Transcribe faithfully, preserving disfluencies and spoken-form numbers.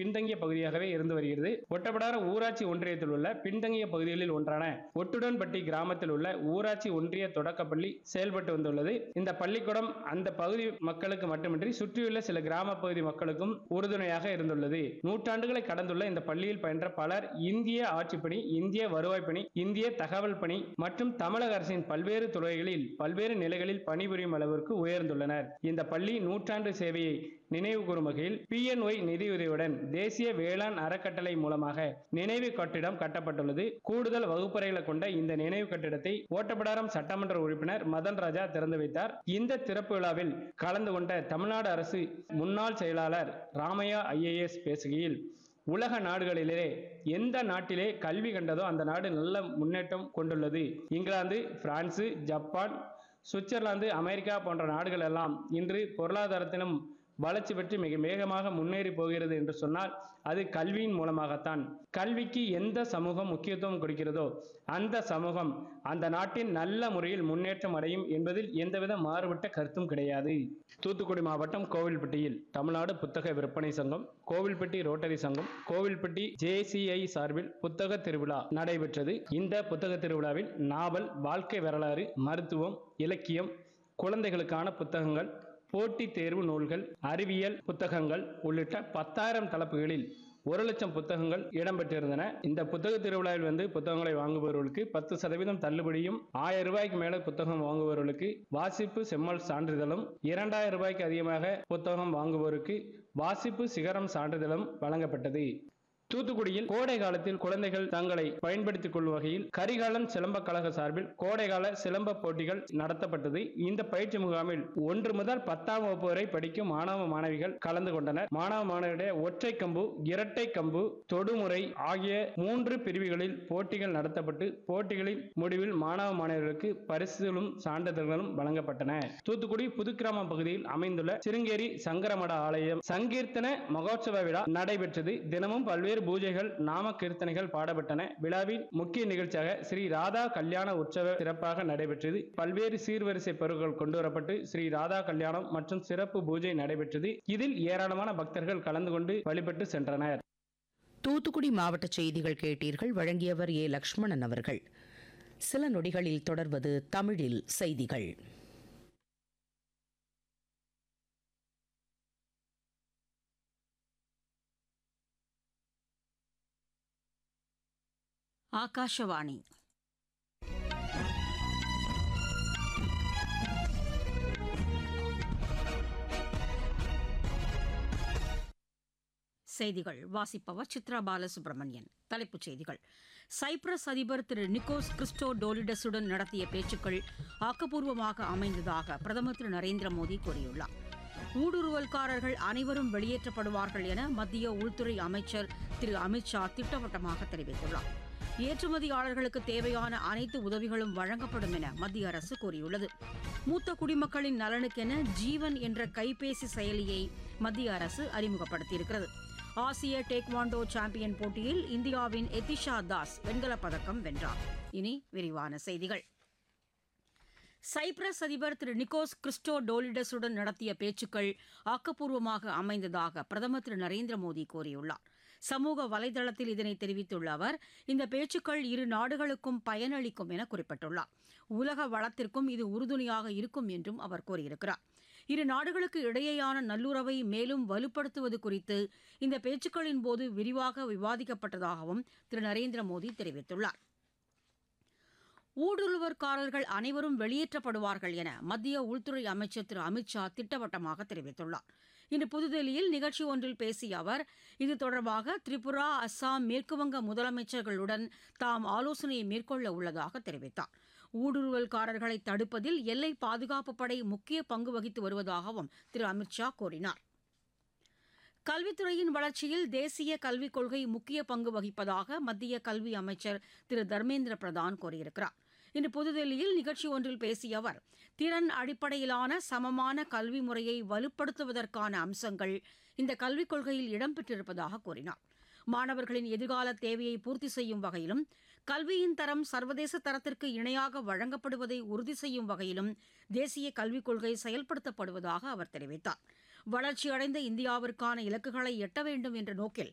பின்தங்கிய பகுதியாகவே இருந்து வருகிறது. ஒட்டப்பிடாரம் ஊராட்சி ஒன்றியத்தில் உள்ள பின்தங்கிய பகுதிகளில் ஒன்றான ஒட்டுடன்பட்டி கிராமத்தில் உள்ள ஊராட்சி ஒன்றிய தொடக்கப்பள்ளி செயல்பட்டு வந்துள்ளது. இந்த பள்ளிக்கூடம் அந்த பகுதி மக்களுக்கு மட்டுமின்றி சுற்றியுள்ள சில கிராம பகுதி மக்களுக்கும் உறுதுணையாக இருந்துள்ளது. நூற்றாண்டுகளை கடந்துள்ள இந்த பள்ளியில் பயின்ற பலர் இந்திய ஆட்சிப்பணி, இந்திய வருவாய் பணி, இந்திய தகவல் பணி மற்றும் தமிழக அரசின் பல்வேறு துறைகளில் பல்வேறு நிலைகளில் பணிபுரியும் அளவிற்கு உயர்ந்துள்ளனர். இந்த பள்ளி நூற்றாண்டு சேவையை நினைவு கூறும் வகையில் பி என் ஒய் நிதியுதவியுடன் தேசிய வேளாண் அறக்கட்டளை மூலமாக நினைவு கட்டிடம் கட்டப்பட்டுள்ளது. கூடுதல் வகுப்பறைகளை கொண்ட இந்த நினைவு கட்டிடத்தை ஓட்டப்பிடாரம் சட்டமன்ற உறுப்பினர் மதன் ராஜா திறந்து வைத்தார். இந்த திறப்பு விழாவில் கலந்து கொண்ட தமிழ்நாடு அரசு முன்னாள் செயலாளர் ராமையா ஐ ஏ எஸ் பேசுகையில், உலக நாடுகளிலே எந்த நாட்டிலே கல்வி கண்டதோ அந்த நாடு நல்ல முன்னேற்றம் கொண்டுள்ளது. England, France, Japan, Switzerland, America போன்ற நாடுகள் எல்லாம் இன்று பொருளாதாரத்திலும் வளர்ச்சி பெற்று மிக வேகமாக முன்னேறி போகிறது என்று சொன்னால் அது கல்வியின் மூலமாகத்தான். கல்விக்கு எந்த சமூகம் முக்கியத்துவம் கொடுக்கிறதோ அந்த சமூகம் அந்த நாட்டின் நல்ல முறையில் முன்னேற்றம் அடையும் என்பதில் எந்தவித மாறுபட்ட கருத்தும் கிடையாது. தூத்துக்குடி மாவட்டம் கோவில்பட்டியில் தமிழ்நாடு புத்தக விற்பனை சங்கம், கோவில்பட்டி ரோட்டரி சங்கம், கோவில்பட்டி ஜே சி ஐ சார்பில் புத்தக திருவிழா நடைபெற்றது. இந்த புத்தக திருவிழாவில் நாவல், வாழ்க்கை வரலாறு, மருத்துவம், இலக்கியம், குழந்தைகளுக்கான புத்தகங்கள், போட்டித் தேர்வு நூல்கள், அறிவியல் புத்தகங்கள் உள்ளிட்ட பத்தாயிரம் தலைப்புகளில் ஒரு லட்சம் புத்தகங்கள் இடம்பெற்றிருந்தன. இந்த புத்தக திருவிழாவில் வந்து புத்தகங்களை வாங்குபவர்களுக்கு பத்து சதவீதம் தள்ளுபடியும், ஆயிரம் ரூபாய்க்கு மேல புத்தகம் வாங்குபவர்களுக்கு வாசிப்பு செம்மல் சான்றிதழும், இரண்டாயிரம் ரூபாய்க்கு அதிகமாக புத்தகம் வாங்குவோருக்கு வாசிப்பு சிகரம் சான்றிதழும் வழங்கப்பட்டது. தூத்துக்குடியில் கோடை காலத்தில் குழந்தைகள் தங்களை பயன்படுத்திக் கொள்ளும் வகையில் கரிகாலன் சிலம்ப கழக சார்பில் கோடைகால சிலம்ப போட்டிகள் நடத்தப்பட்டது. இந்த பயிற்சி முகாமில் ஒன்று முதல் பத்தாம் வகுப்பு வரை படிக்கும் மாணவ மாணவிகள் கலந்து கொண்டனர். மாணவ மாணவியுடைய ஒற்றை கம்பு, இரட்டை கம்பு, தொடுமுறை ஆகிய மூன்று பிரிவுகளில் போட்டிகள் நடத்தப்பட்டு போட்டிகளின் முடிவில் மாணவ மாணவிகளுக்கு பரிசுகளும் சான்றிதழ்களும் வழங்கப்பட்டன. தூத்துக்குடி புதுக்கிராமம் பகுதியில் அமைந்துள்ள சிருங்கேரி சங்கரமட ஆலயம் சங்கீர்த்தன மகோத்சவ விழா நடைபெற்றது. தினமும் பல்வேறு பூஜைகள், நாம கீர்த்தனைகள் பாடப்பட்டன. விழாவில் முக்கிய நிகழ்ச்சியாக ஸ்ரீ ராதா கல்யாண உற்சவ சிறப்பாக நடைபெற்றது. பல்வேறு சீர்வரிசை பொருட்கள் கொண்டுவரப்பட்டு ஸ்ரீ ராதா கல்யாணம் மற்றும் சிறப்பு பூஜை நடைபெற்றது. இதில் ஏராளமான பக்தர்கள் கலந்து கொண்டு வழிபட்டு சென்றனர். தூத்துக்குடி மாவட்ட செய்திகள் கேட்டீர்கள். வழங்கியவர் ஏ லட்சுமணன் அவர்கள். சில நொடிகளில் தொடர்வது தமிழில் செய்திகள். ஆகாஷவாணி. செய்திகள் வாசிப்பவர் சித்ரா பாலசுப்ரமணியன். தலைப்புச் செய்திகள். சைப்ரஸ் அதிபர் திரு நிக்கோஸ் கிறிஸ்டோடோலிடஸுடன் நடத்திய பேச்சுக்கள் ஆக்கப்பூர்வமாக அமைந்ததாக பிரதமர் திரு நரேந்திர மோடி கூறியுள்ளார். ஊடுருவல்காரர்கள் அனைவரும் வெளியேற்றப்படுவார்கள் என மத்திய உள்துறை அமைச்சர் திரு அமித் ஷா திட்டவட்டமாக தெரிவித்துள்ளார். ஏற்றுமதியாளர்களுக்கு தேவையான அனைத்து உதவிகளும் வழங்கப்படும் என மத்திய அரசு கூறியுள்ளது. மூத்த குடிமக்களின் நலனுக்கென ஜீவன் என்ற கைபேசி செயலியை மத்திய அரசு அறிமுகப்படுத்தியிருக்கிறது. ஆசிய டேக்வாண்டோ சாம்பியன் போட்டியில் இந்தியாவின் எதிஷா தாஸ் வெண்கலப் பதக்கம் வென்றார். இனி விரிவான செய்திகள். சைப்ரஸ் அதிபர் திரு நிக்கோஸ் கிறிஸ்டோடோலிடஸுடன் நடத்திய பேச்சுக்கள் ஆக்கப்பூர்வமாக அமைந்ததாக பிரதமர் திரு நரேந்திர மோடி கூறியுள்ளார். சமூக வலைதளத்தில் இதனை தெரிவித்துள்ள அவர், இந்த பேச்சுக்கள் இரு நாடுகளுக்கும் பயனளிக்கும் என குறிப்பிட்டுள்ளார். உலக வளத்திற்கும் இது உறுதுணையாக இருக்கும் என்றும் அவர் கூறியிருக்கிறார். இரு நாடுகளுக்கு இடையேயான நல்லுறவை மேலும் வலுப்படுத்துவது குறித்து இந்த பேச்சுக்களின் போது விரிவாக விவாதிக்கப்பட்டதாகவும் திரு நரேந்திர மோடி தெரிவித்துள்ளார். ஊடுருவற்காரர்கள் அனைவரும் வெளியேற்றப்படுவார்கள் என மத்திய உள்துறை அமைச்சர் திரு அமித் ஷா திட்டவட்டமாக தெரிவித்துள்ளார். இன்று புதுதில்லியில் நிகழ்ச்சி ஒன்றில் பேசிய அவர், இது தொடர்பாக திரிபுரா, அஸ்ஸாம், மேற்குவங்க முதலமைச்சர்களுடன் தாம் ஆலோசனையை மேற்கொள்ள உள்ளதாக தெரிவித்தார். ஊடுருவல்காரர்களை தடுப்பதில் எல்லை பாதுகாப்பு படை முக்கிய பங்கு வகித்து வருவதாகவும் திரு அமித் ஷா கூறினார். கல்வித்துறையின் வளர்ச்சியில் தேசிய கல்விக் கொள்கை முக்கிய பங்கு வகிப்பதாக மத்திய கல்வி அமைச்சர் திரு தர்மேந்திர பிரதான் கூறியிருக்கிறார். இன்று புதுதில்லியில் நிகழ்ச்சி ஒன்றில் பேசிய அவர், திறன் அடிப்படையிலான சமமான கல்வி முறையை வலுப்படுத்துவதற்கான அம்சங்கள் இந்த கல்விக் கொள்கையில் இடம்பெற்றிருப்பதாக கூறினார். மாணவர்களின் எதிர்கால தேவையை பூர்த்தி செய்யும் வகையிலும் கல்வியின் தரம் சர்வதேச தரத்திற்கு இணையாக வழங்கப்படுவதை உறுதி செய்யும் வகையிலும் தேசிய கல்விக் கொள்கை செயல்படுத்தப்படுவதாக அவர் தெரிவித்தார். வளர்ச்சியடைந்த இந்தியாவிற்கான இலக்குகளை எட்ட வேண்டும் என்ற நோக்கில்